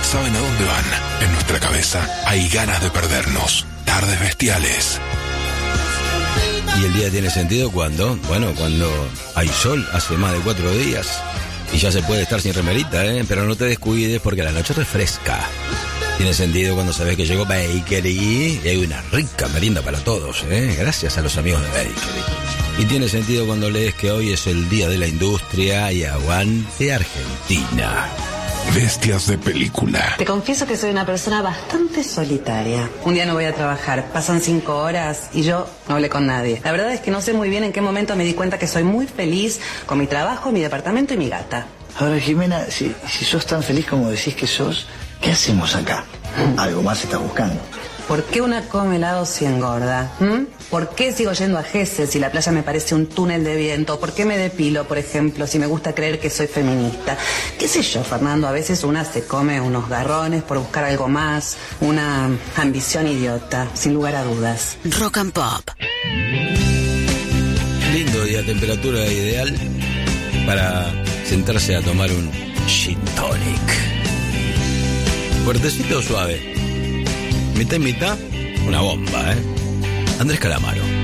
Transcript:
saben a dónde van. En nuestra cabeza hay ganas de perdernos. Tardes bestiales. Y el día tiene sentido cuando hay sol hace más de 4 días. Y ya se puede estar sin remerita, pero no te descuides porque la noche refresca. Tiene sentido cuando sabes que llegó Bakery y hay una rica merienda para todos, gracias a los amigos de Bakery. Y tiene sentido cuando lees que hoy es el Día de la Industria y aguante Argentina. Bestias de película. Te confieso que soy una persona bastante solitaria. Un día no voy a trabajar, pasan 5 horas y yo no hablé con nadie. La verdad es que no sé muy bien en qué momento me di cuenta que soy muy feliz con mi trabajo, mi departamento y mi gata. Ahora, Jimena, si sos tan feliz como decís que sos, ¿qué hacemos acá? Algo más estás buscando. ¿Por qué una come helado si engorda? ¿Por qué sigo yendo a Gesell si la playa me parece un túnel de viento? ¿Por qué me depilo, por ejemplo, si me gusta creer que soy feminista? ¿Qué sé yo, Fernando? A veces una se come unos garrones por buscar algo más, una ambición idiota, sin lugar a dudas. Rock and Pop. Lindo día, temperatura ideal para sentarse a tomar un gin tonic. ¿Fuertecito o suave? Mitad y mitad, una bomba, Andrés Calamaro.